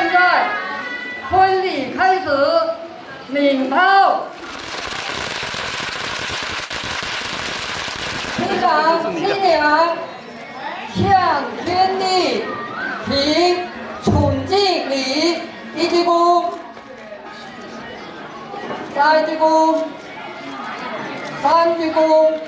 在婚礼开始，领炮。新郎新娘向天地提崇敬礼，一鞠躬，再鞠躬，三鞠躬。